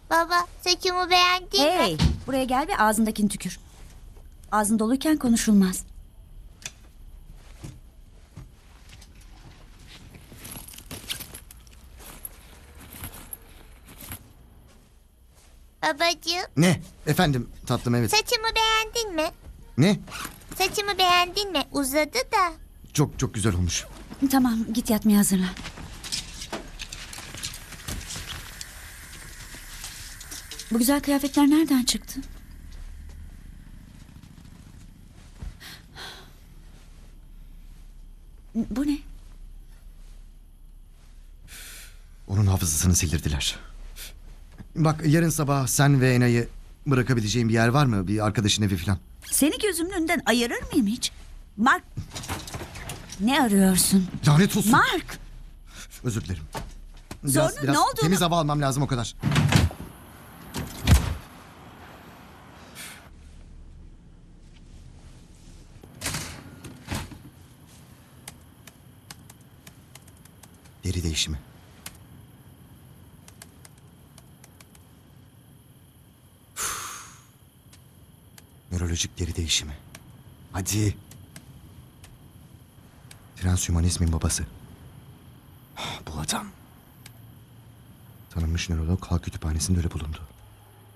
Baba, saçımı beğendin mi? Hey, buraya gel ve ağzındakini tükür. Ağzın doluyken konuşulmaz. Babacığım, Ne? Efendim tatlım, evet. saçımı beğendin mi? Ne? Saçımı beğendin mi? Uzadı da. Çok çok güzel olmuş. Tamam, git yatmaya hazırlan. Bu güzel kıyafetler nereden çıktı? Bu ne? Onun hafızasını sildirdiler. Bak, yarın sabah sen ve Ena'yı bırakabileceğim bir yer var mı? Bir arkadaşın evi falan. Seni gözümün önünden ayırır mıyım hiç? Mark! Ne arıyorsun? Lanet olsun. Mark! Özür dilerim. Sonra ne olduğunu- temiz hava almam lazım, o kadar. Deri değişimi. Nörolojik deri değişimi. Hadi. Transhümanizmin babası. Bu adam. Tanınmış nörolog halk kütüphanesinde öyle bulundu.